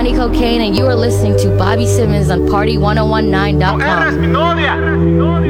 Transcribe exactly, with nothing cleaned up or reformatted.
Honey Cocaine, and you are listening to Bobby Simmons on Party ten nineteen dot com.